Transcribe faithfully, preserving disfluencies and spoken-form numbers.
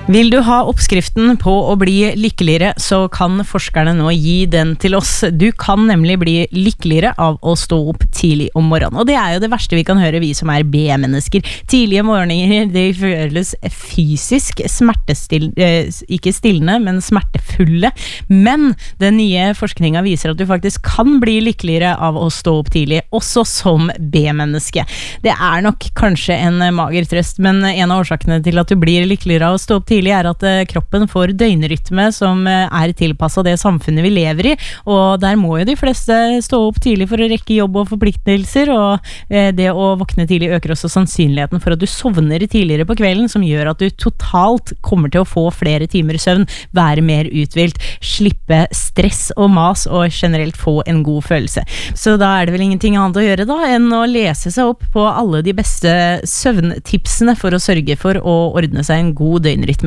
Vil du ha oppskriften på å bli lykkeligere, så kan forskerne nå gi den til oss. Du kan nemlig bli lykkeligere av å stå opp tidlig om morgenen. Og det er jo det verste vi kan høre, vi som er B-mennesker. Tidlige morgener, de føles fysisk smertestill, eh, ikke stillende, men smertefulle. Men den nye forskningen viser at du faktisk kan bli lykkeligere av å stå opp tidlig, også som B-menneske. Det er nok kanskje en mager trøst, men en av årsakene til at du blir lykkeligere av å stå opp tidlig er at kroppen får døgnrytme som er tilpasset det samfunnet vi lever i, og der må jo de fleste stå opp tidlig for å rekke jobb og forpliktelser, og det å våkne tidlig øker også sannsynligheten for at du sovner tidligere på kvelden, som gjør at du totalt kommer til å få flere timer søvn, være mer uthvilt, slippe stress og mas, og generelt få en god følelse. Så da er det vel ingenting annet å gjøre da, enn å lese seg opp på alle de beste søvntipsene for å sørge for å ordne seg en god døgnrytme.